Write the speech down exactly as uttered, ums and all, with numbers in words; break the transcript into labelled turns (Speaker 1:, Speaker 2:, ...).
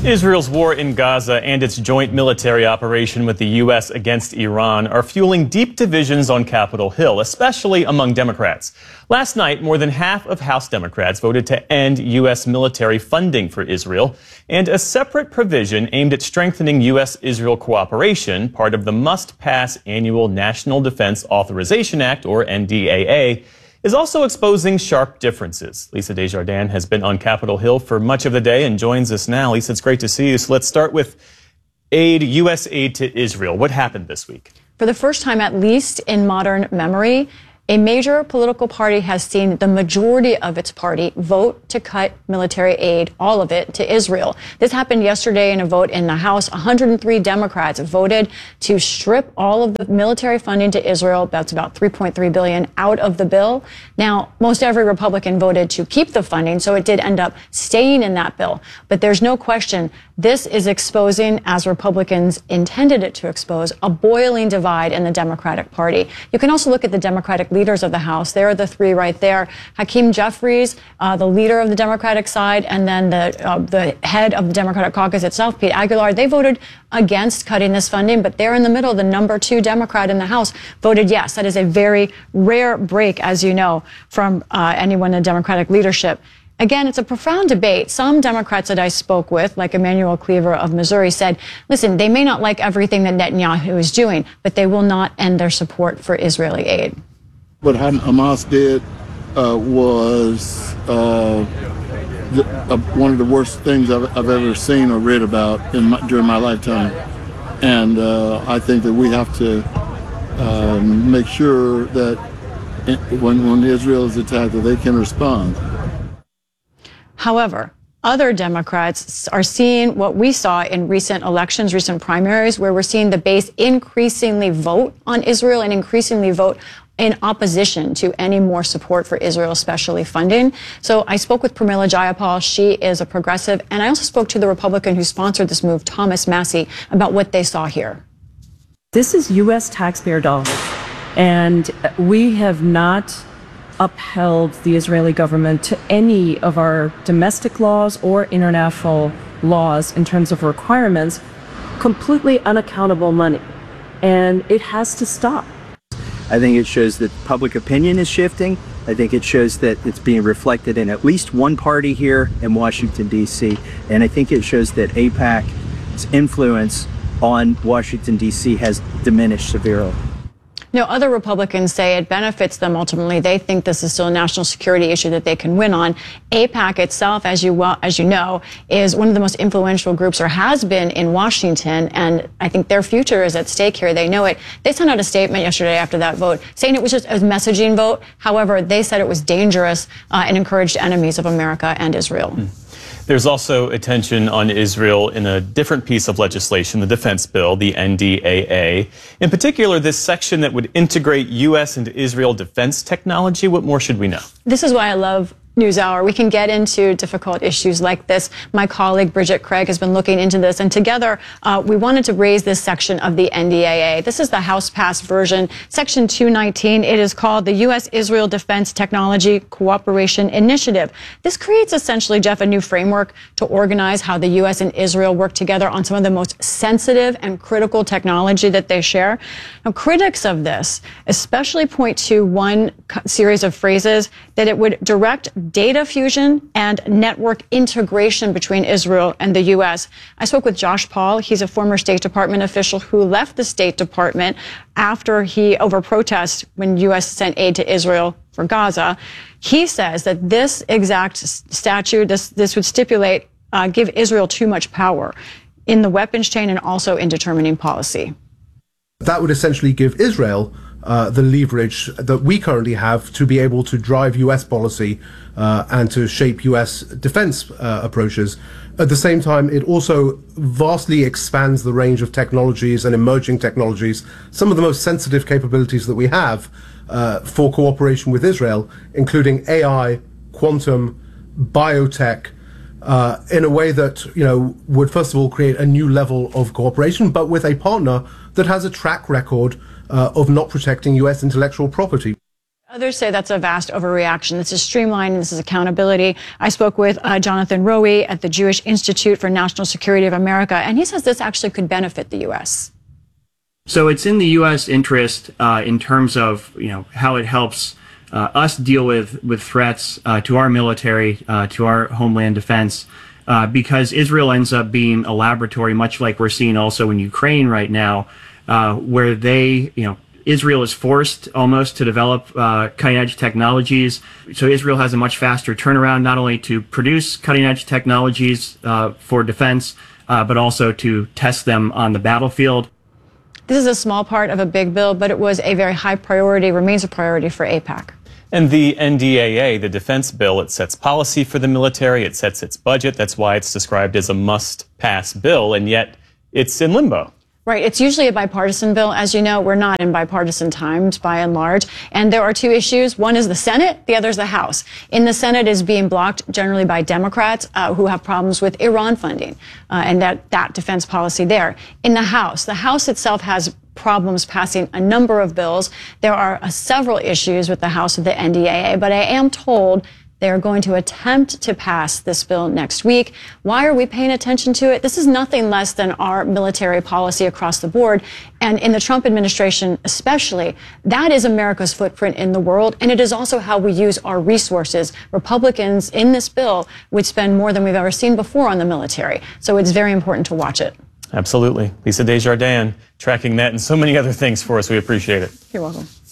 Speaker 1: Israel's war in Gaza and its joint military operation with the U S against Iran are fueling deep divisions on Capitol Hill, especially among Democrats. Last night, more than half of House Democrats voted to end U S military funding for Israel, and a separate provision aimed at strengthening U S-Israel cooperation, part of the must-pass annual National Defense Authorization Act, or N D A A, is also exposing sharp differences. Lisa Desjardins has been on Capitol Hill for much of the day and joins us now. Lisa, it's great to see you. So let's start with aid, U S aid to Israel. What happened this week?
Speaker 2: For the first time, at least in modern memory, a major political party has seen the majority of its party vote to cut military aid, all of it, to Israel. This happened yesterday in a vote in the House. one hundred three Democrats voted to strip all of the military funding to Israel, that's about three point three billion dollars, out of the bill. Now, most every Republican voted to keep the funding, so it did end up staying in that bill. But there's no question this is exposing, as Republicans intended it to expose, a boiling divide in the Democratic Party. You can also look at the Democratic leaders of the House. There are the three right there. Hakeem Jeffries, uh, the leader of the Democratic side, and then the uh, the head of the Democratic caucus itself, Pete Aguilar. They voted against cutting this funding, but they're in the middle. The number two Democrat in the House voted yes. That is a very rare break, as you know, from uh, anyone in Democratic leadership. Again, it's a profound debate. Some Democrats that I spoke with, like Emanuel Cleaver of Missouri, said, listen, they may not like everything that Netanyahu is doing, but they will not end their support for Israeli aid.
Speaker 3: What Hamas did uh, was uh, the, uh, one of the worst things I've, I've ever seen or read about in my, during my lifetime. And uh, I think that we have to um, make sure that it, when, when Israel is attacked, that they can respond.
Speaker 2: However, other Democrats are seeing what we saw in recent elections, recent primaries, where we're seeing the base increasingly vote on Israel and increasingly vote in opposition to any more support for Israel, especially funding. So I spoke with Pramila Jayapal. She is a progressive. And I also spoke to the Republican who sponsored this move, Thomas Massie, about what they saw here.
Speaker 4: This is U S taxpayer dollars, and we have not upheld the Israeli government to any of our domestic laws or international laws in terms of requirements, completely unaccountable money. And it has to stop.
Speaker 5: I think it shows that public opinion is shifting. I think it shows that it's being reflected in at least one party here in Washington, D C And I think it shows that AIPAC's influence on Washington, D C has diminished severely.
Speaker 2: No, other Republicans say it benefits them ultimately. They think this is still a national security issue that they can win on. AIPAC itself, as you well, as you know, is one of the most influential groups, or has been, in Washington, and I think their future is at stake here. They know it. They sent out a statement yesterday after that vote saying it was just a messaging vote. However, they said it was dangerous uh, and encouraged enemies of America and Israel. Mm.
Speaker 1: There's also attention on Israel in a different piece of legislation, the defense bill, the N D A A. In particular, this section that would integrate U S and Israel defense technology. What more should we know?
Speaker 2: This is why I love NewsHour. We can get into difficult issues like this. My colleague Bridget Craig has been looking into this, and together uh, we wanted to raise this section of the N D A A. This is the House-passed version, Section two nineteen. It is called the U S-Israel Defense Technology Cooperation Initiative. This creates essentially, Jeff, a new framework to organize how the U S and Israel work together on some of the most sensitive and critical technology that they share. Now, critics of this especially point to one series of phrases that it would direct data fusion and network integration between Israel and the U S. I spoke with Josh Paul. He's a former State Department official who left the State Department after he, over protest when U S sent aid to Israel for Gaza. He says that this exact statute, this, this would stipulate, uh, give Israel too much power in the weapons chain and also in determining policy.
Speaker 6: That would essentially give Israel Uh, the leverage that we currently have to be able to drive U S policy uh, and to shape U S defense uh, approaches. At the same time, it also vastly expands the range of technologies and emerging technologies, some of the most sensitive capabilities that we have uh, for cooperation with Israel, including A I, quantum, biotech, uh, in a way that, you know, would first of all create a new level of cooperation, but with a partner that has a track record Uh, of not protecting U S intellectual property.
Speaker 2: Others say that's a vast overreaction. This is streamlining. This is accountability. I spoke with uh, Jonathan Rowe at the Jewish Institute for National Security of America, and he says this actually could benefit the U S.
Speaker 7: So it's in the U S interest uh, in terms of, you know, how it helps uh, us deal with, with threats uh, to our military, uh, to our homeland defense, uh, because Israel ends up being a laboratory, much like we're seeing also in Ukraine right now, uh, where they, you know, Israel is forced almost to develop uh, cutting-edge technologies. So Israel has a much faster turnaround, not only to produce cutting-edge technologies uh, for defense, uh, but also to test them on the battlefield.
Speaker 2: This is a small part of a big bill, but it was a very high priority, remains a priority for AIPAC.
Speaker 1: And the N D A A, the defense bill, it sets policy for the military, it sets its budget. That's why it's described as a must-pass bill, and yet it's in limbo.
Speaker 2: Right. It's usually a bipartisan bill. As you know, we're not in bipartisan times by and large. And there are two issues. One is the Senate. The other is the House. In the Senate is being blocked generally by Democrats uh, who have problems with Iran funding uh, and that, that defense policy there. In the House, the House itself has problems passing a number of bills. There are uh, several issues with the House of the N D A A, but I am told they are going to attempt to pass this bill next week. Why are we paying attention to it? This is nothing less than our military policy across the board. And in the Trump administration especially, that is America's footprint in the world. And it is also how we use our resources. Republicans in this bill would spend more than we've ever seen before on the military. So it's very important to watch it.
Speaker 1: Absolutely. Lisa Desjardins tracking that and so many other things for us. We appreciate it.
Speaker 2: You're welcome.